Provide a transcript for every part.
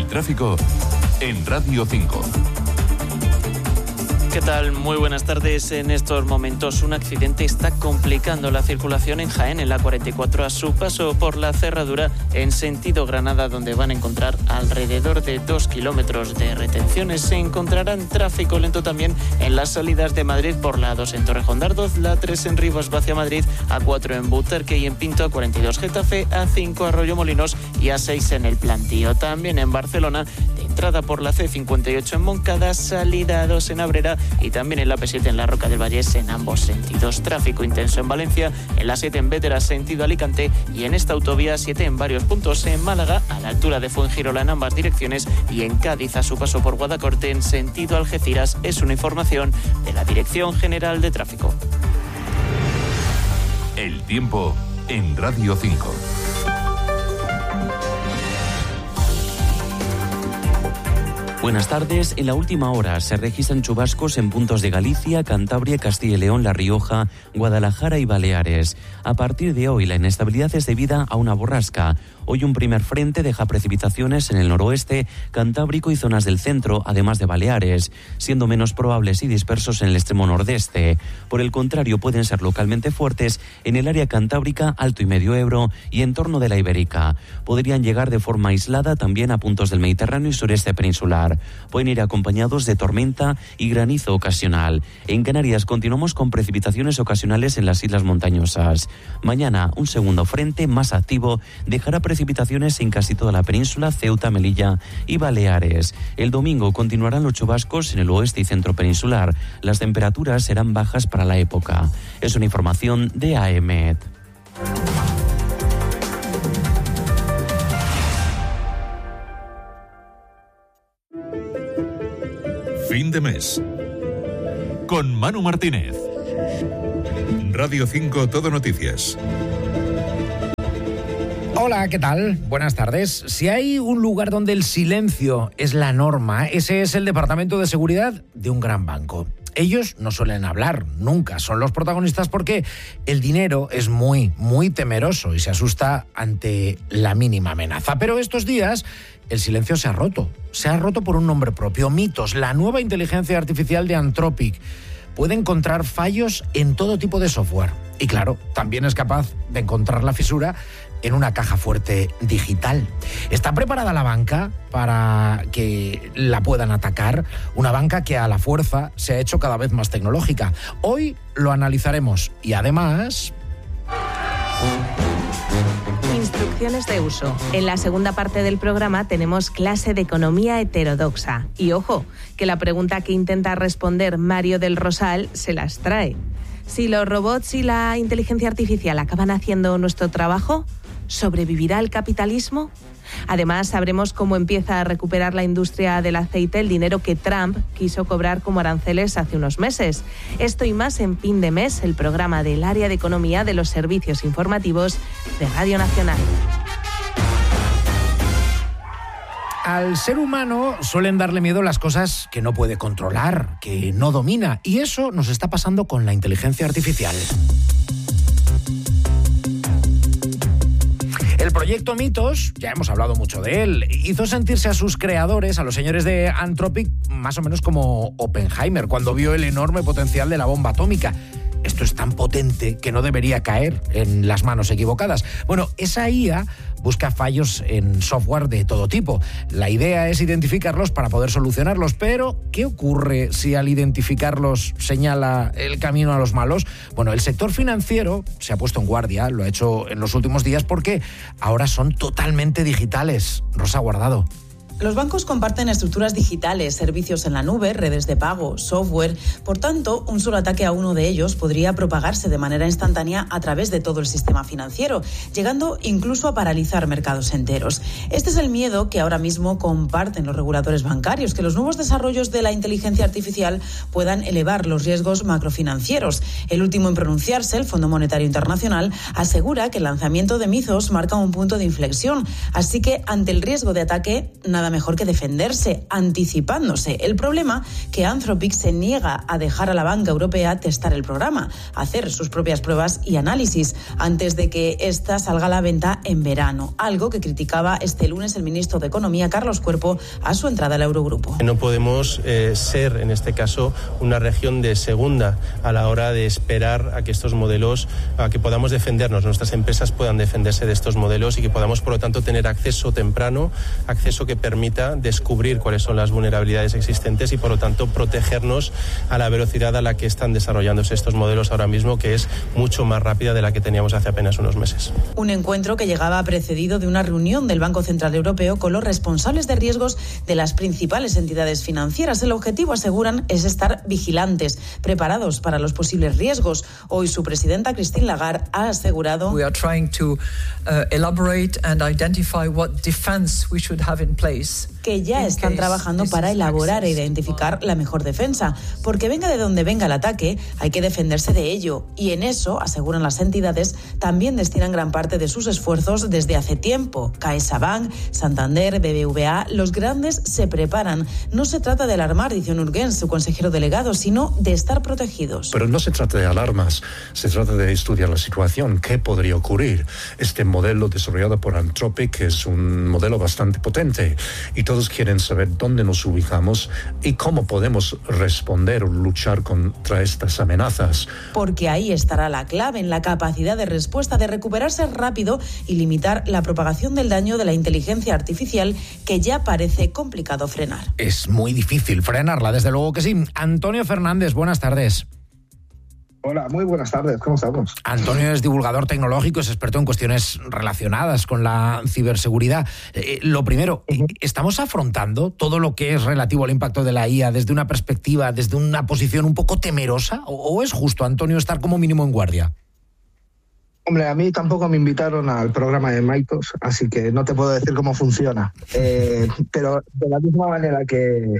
tráfico en Radio 5. ¿Qué tal? Muy buenas tardes. En estos momentos un accidente está complicando la circulación en Jaén, en la 44, a su paso por la cerradura en sentido Granada, donde van a encontrar alrededor de 2 kilómetros de retenciones. Se encontrarán tráfico lento también en las salidas de Madrid por la A2 en Torrejón de Ardoz, la A3 en Rivas hacia Madrid, A4 en Butarque y en Pinto, A42 Getafe, A5 Arroyomolinos y A6 en el Plantío. También en Barcelona, de entrada por la C58 en Moncada, salida A2 en Abrera y también en la P7 en la Roca del Vallés en ambos sentidos. Tráfico intenso en Valencia, en la 7 en Bétera sentido Alicante y en esta autovía 7 en varios puntos en Málaga a la altura de Fuengirola en ambas direcciones y en Cádiz a su paso por Guadacorte en sentido Algeciras. Es una información de la Dirección General de Tráfico. El tiempo en Radio 5. Buenas tardes. En la última hora se registran chubascos en puntos de Galicia, Cantabria, Castilla y León, La Rioja, Guadalajara y Baleares. A partir de hoy la inestabilidad es debida a una borrasca. Hoy un primer frente deja precipitaciones en el noroeste, Cantábrico y zonas del centro, además de Baleares, siendo menos probables y dispersos en el extremo nordeste. Por el contrario, pueden ser localmente fuertes en el área cantábrica, Alto y Medio Ebro y en torno de la Ibérica. Podrían llegar de forma aislada también a puntos del Mediterráneo y sureste peninsular. Pueden ir acompañados de tormenta y granizo ocasional. En Canarias continuamos con precipitaciones ocasionales en las islas montañosas. Mañana un segundo frente más activo dejará precipitaciones en casi toda la península, Ceuta, Melilla y Baleares. El domingo continuarán los chubascos en el oeste y centro peninsular. Las temperaturas serán bajas para la época. Es una información de AEMET. Fin de mes. Con Manu Martínez. Radio 5 Todo Noticias. Hola, ¿qué tal? Buenas tardes. Si hay un lugar donde el silencio es la norma, ese es el Departamento de Seguridad de un gran banco. Ellos no suelen hablar, nunca. Son los protagonistas porque el dinero es muy, muy temeroso y se asusta ante la mínima amenaza. Pero estos días el silencio se ha roto. Se ha roto por un nombre propio, Mythos, la nueva inteligencia artificial de Anthropic. Puede encontrar fallos en todo tipo de software. Y claro, también es capaz de encontrar la fisura en una caja fuerte digital. ¿Está preparada la banca para que la puedan atacar? Una banca que a la fuerza se ha hecho cada vez más tecnológica. Hoy lo analizaremos y además... Instrucciones de uso. En la segunda parte del programa tenemos clase de economía heterodoxa. Y ojo, que la pregunta que intenta responder Mario del Rosal se las trae. Si los robots y la inteligencia artificial acaban haciendo nuestro trabajo, ¿sobrevivirá el capitalismo? Además, sabremos cómo empieza a recuperar la industria del aceite el dinero que Trump quiso cobrar como aranceles hace unos meses. Esto y más en Fin de Mes, el programa del área de economía de los servicios informativos de Radio Nacional. Al ser humano suelen darle miedo las cosas que no puede controlar, que no domina, y eso nos está pasando con la inteligencia artificial. El proyecto Mythos, ya hemos hablado mucho de él, hizo sentirse a sus creadores, a los señores de Anthropic, más o menos como Oppenheimer, cuando vio el enorme potencial de la bomba atómica. Esto es tan potente que no debería caer en las manos equivocadas. Bueno, esa IA busca fallos en software de todo tipo. La idea es identificarlos para poder solucionarlos, pero ¿qué ocurre si al identificarlos señala el camino a los malos? Bueno, el sector financiero se ha puesto en guardia, lo ha hecho en los últimos días porque ahora son totalmente digitales. Rosa Guardado. Los bancos comparten estructuras digitales, servicios en la nube, redes de pago, software. Por tanto, un solo ataque a uno de ellos podría propagarse de manera instantánea a través de todo el sistema financiero, llegando incluso a paralizar mercados enteros. Este es el miedo que ahora mismo comparten los reguladores bancarios, que los nuevos desarrollos de la inteligencia artificial puedan elevar los riesgos macrofinancieros. El último en pronunciarse, el Fondo Monetario Internacional, asegura que el lanzamiento de Mythos marca un punto de inflexión. Así que, ante el riesgo de ataque, nada nada mejor que defenderse, anticipándose. El problema que Anthropic se niega a dejar a la banca europea testar el programa, hacer sus propias pruebas y análisis antes de que ésta salga a la venta en verano, algo que criticaba este lunes el ministro de Economía, Carlos Cuerpo, a su entrada al Eurogrupo. No podemos ser, en este caso, una región de segunda a la hora de esperar a que estos modelos, a que podamos defendernos, nuestras empresas puedan defenderse de estos modelos y que podamos, por lo tanto, tener acceso temprano, acceso que permita descubrir cuáles son las vulnerabilidades existentes y, por lo tanto, protegernos a la velocidad a la que están desarrollándose estos modelos ahora mismo, que es mucho más rápida de la que teníamos hace apenas unos meses. Un encuentro que llegaba precedido de una reunión del Banco Central Europeo con los responsables de riesgos de las principales entidades financieras. El objetivo, aseguran, es estar vigilantes, preparados para los posibles riesgos. Hoy su presidenta, Christine Lagarde, ha asegurado: We are trying to elaborate and identify what defense we should have in place. Que ya están trabajando para elaborar e identificar la mejor defensa, porque venga de donde venga el ataque, hay que defenderse de ello. Y en eso, aseguran las entidades, también destinan gran parte de sus esfuerzos desde hace tiempo. CaixaBank, Santander, BBVA, los grandes se preparan. No se trata de alarmar, dice Urgens, su consejero delegado, sino de estar protegidos. Pero no se trata de alarmas, se trata de estudiar la situación, qué podría ocurrir. Este modelo desarrollado por Anthropic es un modelo bastante potente y todos quieren saber dónde nos ubicamos y cómo podemos responder o luchar contra estas amenazas. Porque ahí estará la clave, en la capacidad de respuesta, de recuperarse rápido y limitar la propagación del daño de la inteligencia artificial, que ya parece complicado frenar. Es muy difícil frenarla, desde luego que sí. Antonio Fernández, buenas tardes. Hola, muy buenas tardes, ¿cómo estamos? Antonio es divulgador tecnológico, es experto en cuestiones relacionadas con la ciberseguridad. Lo primero, ¿estamos afrontando todo lo que es relativo al impacto de la IA desde una perspectiva, desde una posición un poco temerosa? ¿O es justo, Antonio, estar como mínimo en guardia? Hombre, a mí tampoco me invitaron al programa de Maitos, así que no te puedo decir cómo funciona. Pero de la misma manera que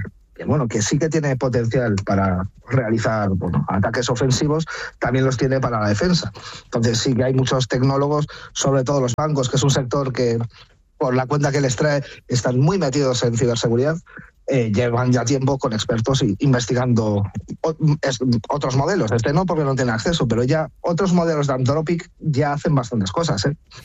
sí que tiene potencial para realizar ataques ofensivos, también los tiene para la defensa. Entonces sí que hay muchos tecnólogos, sobre todo los bancos, que es un sector que, por la cuenta que les trae, están muy metidos en ciberseguridad. Llevan ya tiempo con expertos investigando otros modelos. Este no, porque no tiene acceso, pero ya otros modelos de Anthropic ya hacen bastantes cosas.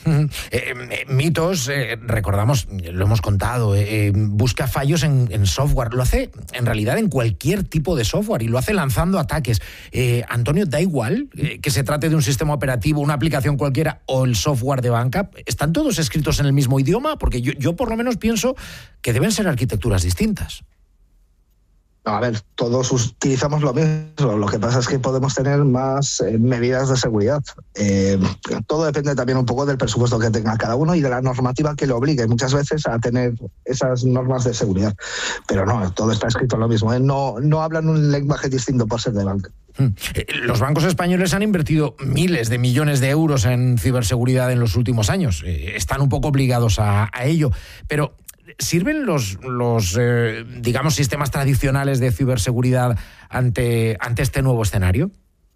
Mitos, recordamos, lo hemos contado, busca fallos en software. Lo hace en realidad en cualquier tipo de software y lo hace lanzando ataques. Antonio, ¿da igual que se trate de un sistema operativo, una aplicación cualquiera o el software de banca? ¿Están todos escritos en el mismo idioma? Porque yo por lo menos pienso que deben ser arquitecturas distintas. No, a ver, todos utilizamos lo mismo. Lo que pasa es que podemos tener más medidas de seguridad. Todo depende también un poco del presupuesto que tenga cada uno y de la normativa que le obligue muchas veces a tener esas normas de seguridad. Pero no, todo está escrito lo mismo. No hablan un lenguaje distinto por ser de banca. Los bancos españoles han invertido miles de millones de euros en ciberseguridad en los últimos años. Están un poco obligados a ello. Pero ¿sirven los digamos, sistemas tradicionales de ciberseguridad ante este nuevo escenario?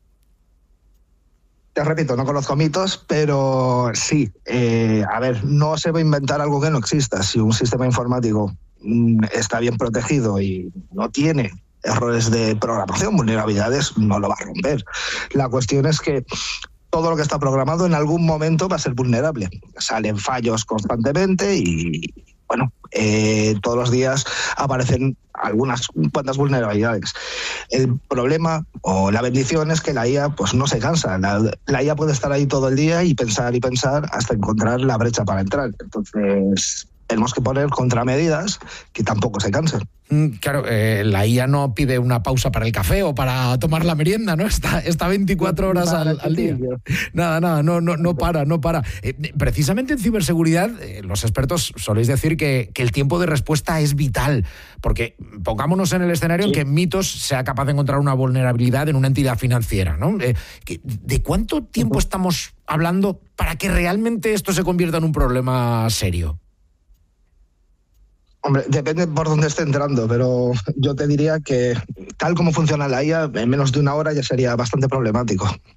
Te repito, no conozco mitos, pero sí. No se va a inventar algo que no exista. Si un sistema informático está bien protegido y no tiene errores de programación, vulnerabilidades, no lo va a romper. La cuestión es que todo lo que está programado en algún momento va a ser vulnerable. Salen fallos constantemente y todos los días aparecen algunas cuantas vulnerabilidades. El problema o la bendición es que la IA pues no se cansa. La IA puede estar ahí todo el día y pensar hasta encontrar la brecha para entrar. Entonces tenemos que poner contramedidas que tampoco se cansen. Claro, la IA no pide una pausa para el café o para tomar la merienda, ¿no? Está 24 horas al día. Nada, no para. Precisamente en ciberseguridad, los expertos soléis decir que el tiempo de respuesta es vital, porque pongámonos en el escenario en que Mitos sea capaz de encontrar una vulnerabilidad en una entidad financiera, ¿no? ¿De cuánto tiempo estamos hablando para que realmente esto se convierta en un problema serio? Hombre, depende por dónde esté entrando, pero yo te diría que tal como funciona la IA, en menos de una hora ya sería bastante problemático.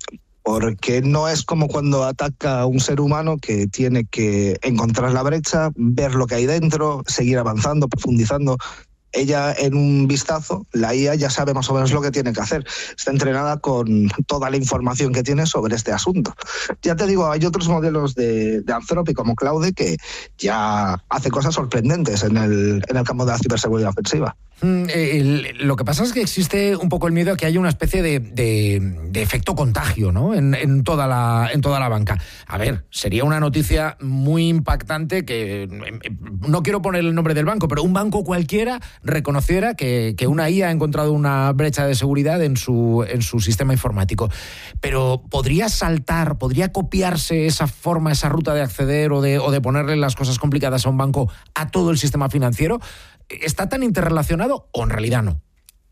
porque no es como cuando ataca a un ser humano que tiene que encontrar la brecha, ver lo que hay dentro, seguir avanzando, profundizando. Ella, en un vistazo, la IA ya sabe más o menos lo que tiene que hacer. Está entrenada con toda la información que tiene sobre este asunto. Ya te digo, hay otros modelos de Anthropic como Claude que ya hace cosas sorprendentes en el campo de la ciberseguridad ofensiva. Lo que pasa es que existe un poco el miedo a que haya una especie de efecto contagio, ¿no? en toda la banca. A ver, sería una noticia muy impactante que, no quiero poner el nombre del banco, pero un banco cualquiera reconociera que una IA ha encontrado una brecha de seguridad en su sistema informático. Pero ¿podría saltar, podría copiarse esa forma, esa ruta de acceder o de ponerle las cosas complicadas a un banco a todo el sistema financiero? ¿Está tan interrelacionado o en realidad no?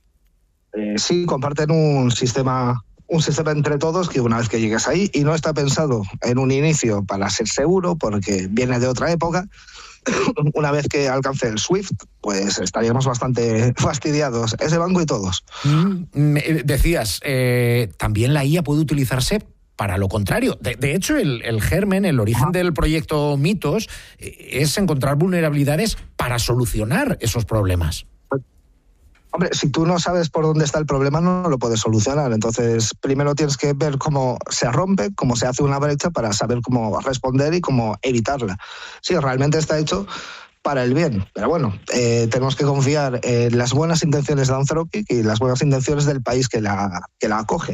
Sí, comparten un sistema entre todos que una vez que llegues ahí, y no está pensado en un inicio para ser seguro porque viene de otra época. Una vez que alcance el SWIFT, pues estaríamos bastante fastidiados, ese banco y todos. Decías, también la IA puede utilizarse para lo contrario. De hecho, el germen, el origen del proyecto Mitos es encontrar vulnerabilidades para solucionar esos problemas. Hombre, si tú no sabes por dónde está el problema, no lo puedes solucionar. Entonces, primero tienes que ver cómo se rompe, cómo se hace una brecha para saber cómo responder y cómo evitarla. Sí, realmente está hecho para el bien. Pero bueno, tenemos que confiar en las buenas intenciones de Anthropic y las buenas intenciones del país que la acoge.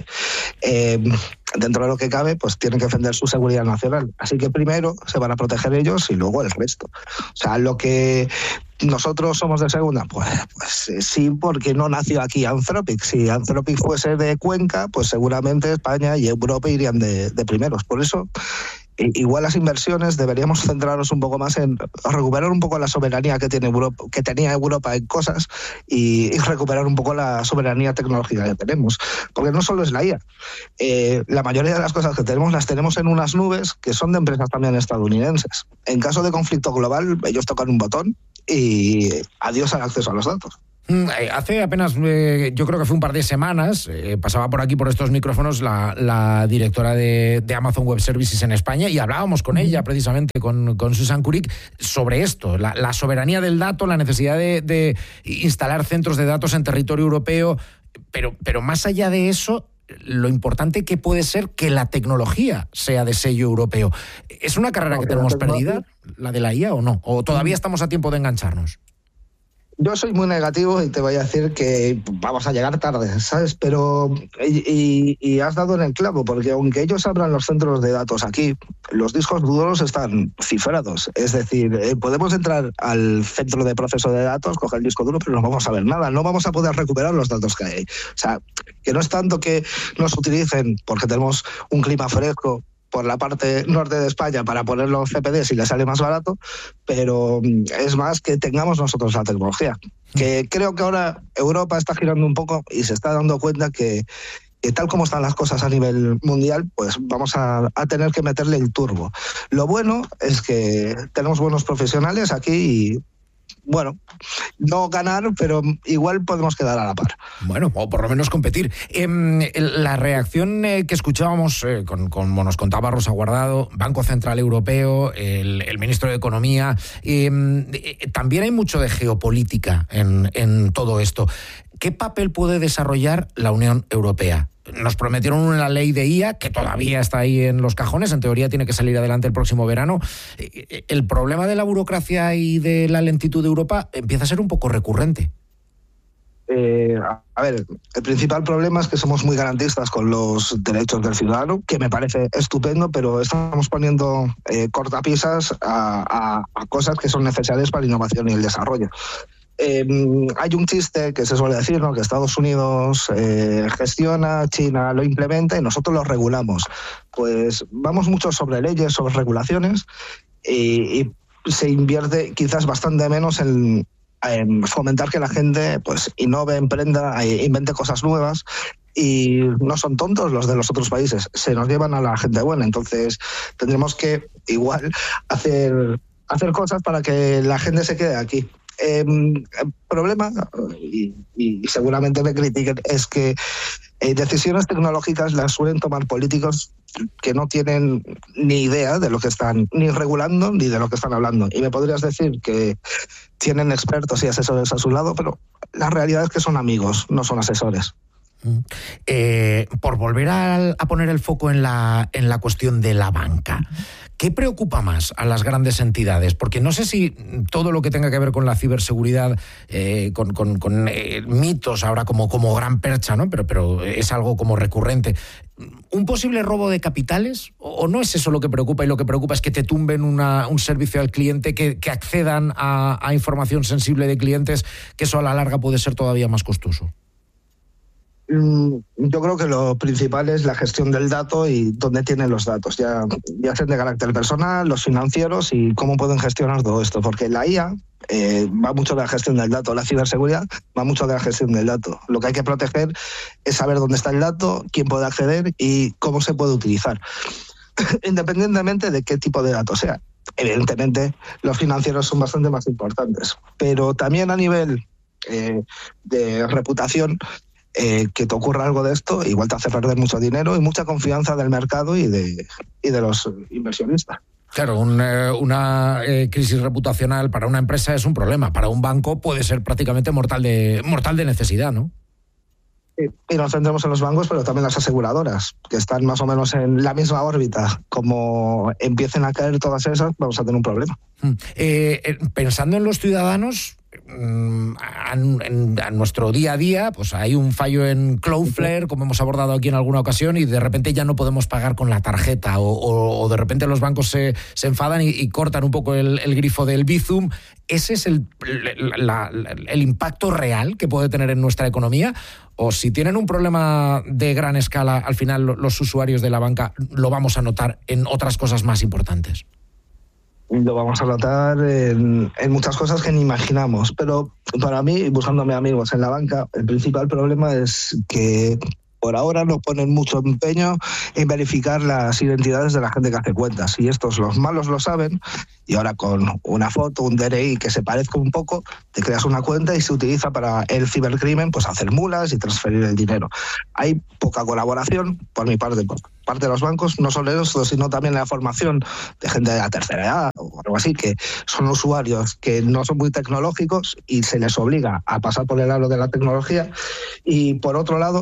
Dentro de lo que cabe, pues tienen que defender su seguridad nacional. Así que primero se van a proteger ellos y luego el resto. O sea, lo que nosotros somos de segunda, pues sí, porque no nació aquí Anthropic. Si Anthropic fuese de Cuenca, pues seguramente España y Europa irían de primeros. Por eso, igual las inversiones deberíamos centrarnos un poco más en recuperar un poco la soberanía que tenía Europa en cosas y recuperar un poco la soberanía tecnológica que tenemos. Porque no solo es la IA. La mayoría de las cosas que tenemos las tenemos en unas nubes que son de empresas también estadounidenses. En caso de conflicto global, ellos tocan un botón y adiós al acceso a los datos. Hace apenas, yo creo que fue un par de semanas, pasaba por aquí, por estos micrófonos, la directora de Amazon Web Services en España, y hablábamos con ella, precisamente, con Susan Kurik, sobre esto, la soberanía del dato, la necesidad de instalar centros de datos en territorio europeo, pero más allá de eso, lo importante que puede ser que la tecnología sea de sello europeo. ¿Es una carrera que tenemos perdida, la de la IA, o no? ¿O todavía estamos a tiempo de engancharnos? Yo soy muy negativo y te voy a decir que vamos a llegar tarde, ¿sabes? Pero y has dado en el clavo, porque aunque ellos abran los centros de datos aquí, los discos duros están cifrados. Es decir, podemos entrar al centro de proceso de datos, coger el disco duro, pero no vamos a ver nada, no vamos a poder recuperar los datos que hay. O sea, que no es tanto que nos utilicen porque tenemos un clima fresco por la parte norte de España para poner los CPDs y les sale más barato, pero es más que tengamos nosotros la tecnología. Que creo que ahora Europa está girando un poco y se está dando cuenta que tal como están las cosas a nivel mundial, pues vamos a tener que meterle el turbo. Lo bueno es que tenemos buenos profesionales aquí y, bueno, no ganar, pero igual podemos quedar a la par. Bueno, o por lo menos competir. La reacción que escuchábamos, como nos contaba Rosa Guardado, Banco Central Europeo, el ministro de Economía, también hay mucho de geopolítica en todo esto. ¿Qué papel puede desarrollar la Unión Europea? Nos prometieron una ley de IA que todavía está ahí en los cajones, en teoría tiene que salir adelante el próximo verano. El problema de la burocracia y de la lentitud de Europa empieza a ser un poco recurrente. A ver, el principal problema es que somos muy garantistas con los derechos del ciudadano, que me parece estupendo, pero estamos poniendo cortapisas a cosas que son necesarias para la innovación y el desarrollo. Hay un chiste que se suele decir, ¿no?, que Estados Unidos gestiona, China lo implementa y nosotros lo regulamos. Pues vamos mucho sobre leyes, sobre regulaciones y se invierte quizás bastante menos en fomentar que la gente pues innove, emprenda, invente cosas nuevas. Y no son tontos los de los otros países, se nos llevan a la gente buena. Entonces tendremos que igual hacer cosas para que la gente se quede aquí. El problema, y seguramente me critiquen, es que decisiones tecnológicas las suelen tomar políticos que no tienen ni idea de lo que están ni regulando ni de lo que están hablando. Y me podrías decir que tienen expertos y asesores a su lado, pero la realidad es que son amigos, no son asesores. Por volver a poner el foco en la cuestión de la banca, ¿qué preocupa más a las grandes entidades? Porque no sé si todo lo que tenga que ver con la ciberseguridad, con mitos ahora como gran percha, ¿no? Pero es algo como recurrente. ¿Un posible robo de capitales? ¿O no es eso lo que preocupa? Y lo que preocupa es que te tumben un servicio al cliente, que accedan a información sensible de clientes, que eso a la larga puede ser todavía más costoso. Yo creo que lo principal es la gestión del dato y dónde tienen los datos, ya sean de carácter personal, los financieros y cómo pueden gestionar todo esto, porque la IA va mucho de la gestión del dato, la ciberseguridad va mucho de la gestión del dato. Lo que hay que proteger es saber dónde está el dato, quién puede acceder y cómo se puede utilizar, independientemente de qué tipo de dato sea. Evidentemente, los financieros son bastante más importantes, pero también a nivel de reputación, que te ocurra algo de esto, igual te hace perder mucho dinero y mucha confianza del mercado y de los inversionistas. Claro, una crisis reputacional para una empresa es un problema. Para un banco puede ser prácticamente mortal de necesidad, ¿no? Y nos centramos en los bancos, pero también las aseguradoras, que están más o menos en la misma órbita. Como empiecen a caer todas esas, vamos a tener un problema. Pensando en los ciudadanos, a nuestro día a día, pues hay un fallo en Cloudflare, como hemos abordado aquí en alguna ocasión, y de repente ya no podemos pagar con la tarjeta, o de repente los bancos se enfadan y cortan un poco el grifo del Bizum. ¿Ese es el impacto real que puede tener en nuestra economía? ¿O si tienen un problema de gran escala, al final los usuarios de la banca lo vamos a notar en otras cosas más importantes? Lo vamos a notar en muchas cosas que ni imaginamos, pero para mí, buscándome amigos en la banca, el principal problema es que por ahora no ponen mucho empeño en verificar las identidades de la gente que hace cuentas, y estos, los malos, lo saben, y ahora con una foto, un DNI que se parezca un poco, te creas una cuenta y se utiliza para el cibercrimen, pues hacer mulas y transferir el dinero. Hay poca colaboración por mi parte, por parte de los bancos, no solo eso, sino también la formación de gente de la tercera edad o algo así, que son usuarios que no son muy tecnológicos y se les obliga a pasar por el aro de la tecnología. Y por otro lado,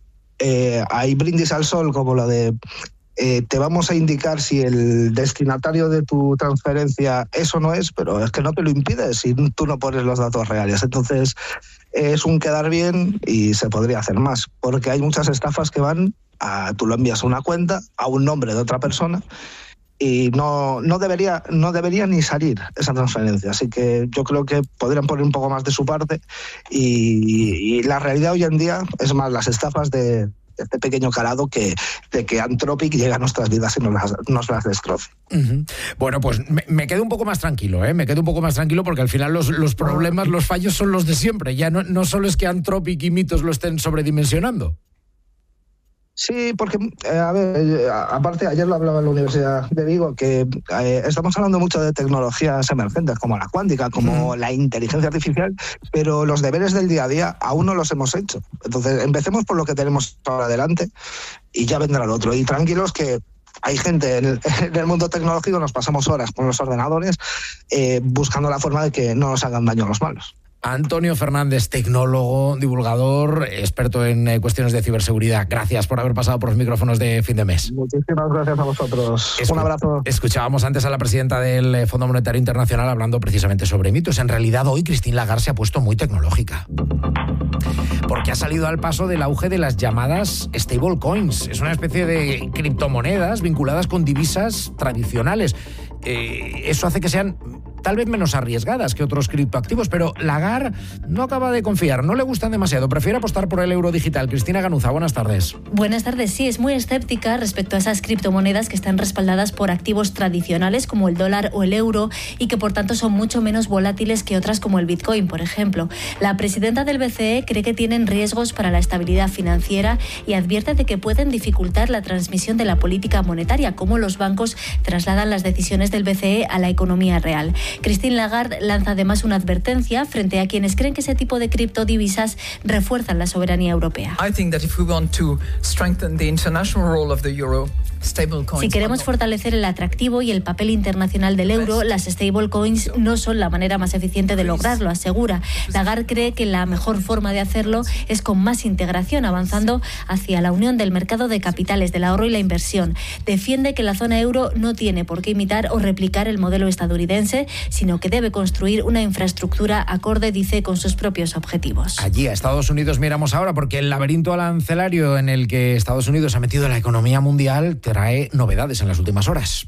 hay brindis al sol como lo de te vamos a indicar si el destinatario de tu transferencia eso no es, pero es que no te lo impide si tú no pones los datos reales. Entonces es un quedar bien y se podría hacer más, porque hay muchas estafas que van a, tú lo envías a una cuenta, a un nombre de otra persona, y no debería ni salir esa transferencia. Así que yo creo que podrían poner un poco más de su parte, y la realidad hoy en día es más las estafas de este pequeño calado que Anthropic llega a nuestras vidas y nos las destroce. Uh-huh. Bueno, pues me quedo un poco más tranquilo, me quedo un poco más tranquilo, porque al final los problemas, los fallos son los de siempre. Ya no solo es que Anthropic y mitos lo estén sobredimensionando. Sí, porque, aparte, ayer lo hablaba en la Universidad de Vigo, que estamos hablando mucho de tecnologías emergentes, como la cuántica, como la inteligencia artificial, pero los deberes del día a día aún no los hemos hecho. Entonces, empecemos por lo que tenemos ahora adelante y ya vendrá lo otro. Y tranquilos que hay gente en el mundo tecnológico, nos pasamos horas con los ordenadores buscando la forma de que no nos hagan daño los malos. Antonio Fernández, tecnólogo, divulgador, experto en cuestiones de ciberseguridad. Gracias por haber pasado por los micrófonos de Fin de Mes. Muchísimas gracias a vosotros. Un abrazo. Escuchábamos antes a la presidenta del Fondo Monetario Internacional hablando precisamente sobre mitos. En realidad, hoy Christine Lagarde se ha puesto muy tecnológica, porque ha salido al paso del auge de las llamadas stablecoins. Es una especie de criptomonedas vinculadas con divisas tradicionales. Eso hace que sean tal vez menos arriesgadas que otros criptoactivos, pero Lagarde no acaba de confiar, no le gustan demasiado, prefiere apostar por el euro digital. Cristina Ganuza, buenas tardes. Buenas tardes, sí, es muy escéptica respecto a esas criptomonedas que están respaldadas por activos tradicionales como el dólar o el euro y que por tanto son mucho menos volátiles que otras como el Bitcoin, por ejemplo. La presidenta del BCE cree que tienen riesgos para la estabilidad financiera y advierte de que pueden dificultar la transmisión de la política monetaria, como los bancos trasladan las decisiones del BCE a la economía real. Christine Lagarde lanza además una advertencia frente a quienes creen que ese tipo de criptodivisas refuerzan la soberanía europea. Si queremos fortalecer el atractivo y el papel internacional del euro, las stablecoins no son la manera más eficiente de lograrlo, asegura. Lagarde cree que la mejor forma de hacerlo es con más integración, avanzando hacia la unión del mercado de capitales, del ahorro y la inversión. Defiende que la zona euro no tiene por qué imitar o replicar el modelo estadounidense, sino que debe construir una infraestructura acorde, dice, con sus propios objetivos. Allí a Estados Unidos miramos ahora, porque el laberinto arancelario en el que Estados Unidos ha metido la economía mundial trae novedades en las últimas horas.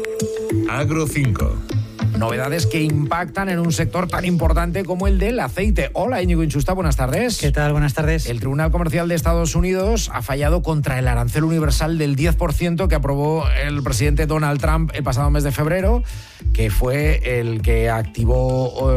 Agro 5. Novedades que impactan en un sector tan importante como el del aceite. Hola, Íñigo Inchusta, buenas tardes. ¿Qué tal? Buenas tardes. El Tribunal Comercial de Estados Unidos ha fallado contra el arancel universal del 10% que aprobó el presidente Donald Trump el pasado mes de febrero, que fue el que activó,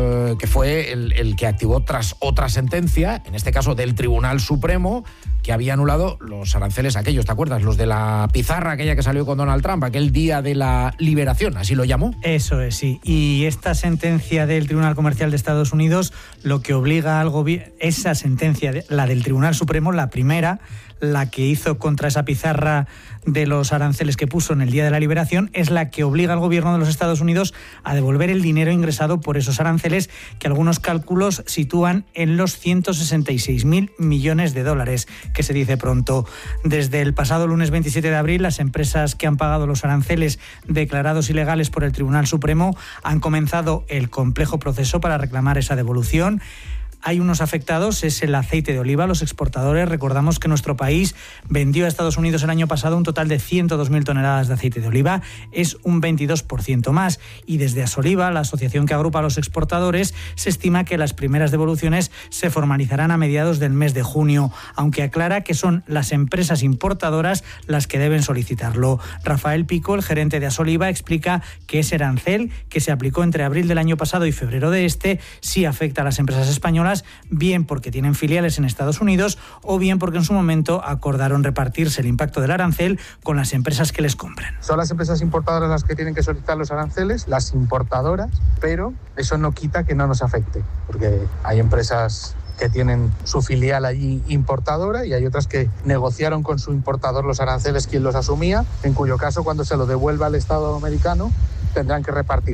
el que activó tras otra sentencia, en este caso del Tribunal Supremo, que había anulado los aranceles aquellos, ¿te acuerdas? Los de la pizarra aquella que salió con Donald Trump, aquel día de la liberación, así lo llamó. Eso es, sí. Y esta sentencia del Tribunal Comercial de Estados Unidos lo que obliga al gobierno, esa sentencia, la del Tribunal Supremo, la primera, la que hizo contra esa pizarra de los aranceles que puso en el Día de la Liberación, es la que obliga al gobierno de los Estados Unidos a devolver el dinero ingresado por esos aranceles, que algunos cálculos sitúan en los 166.000 millones de dólares, que se dice pronto. Desde el pasado lunes 27 de abril, las empresas que han pagado los aranceles declarados ilegales por el Tribunal Supremo han comenzado el complejo proceso para reclamar esa devolución. Hay unos afectados, es el aceite de oliva, los exportadores. Recordamos que nuestro país vendió a Estados Unidos el año pasado un total de 102.000 toneladas de aceite de oliva, es un 22% más. Y desde Asoliva, la asociación que agrupa a los exportadores, se estima que las primeras devoluciones se formalizarán a mediados del mes de junio, aunque aclara que son las empresas importadoras las que deben solicitarlo. Rafael Pico, el gerente de Asoliva, explica que ese arancel, que se aplicó entre abril del año pasado y febrero de este, sí afecta a las empresas españolas, bien porque tienen filiales en Estados Unidos o bien porque en su momento acordaron repartirse el impacto del arancel con las empresas que les compran. Son las empresas importadoras las que tienen que solicitar los aranceles, las importadoras, pero eso no quita que no nos afecte, porque hay empresas que tienen su filial allí importadora y hay otras que negociaron con su importador los aranceles, quien los asumía, en cuyo caso cuando se lo devuelva al Estado americano tendrán que repartir.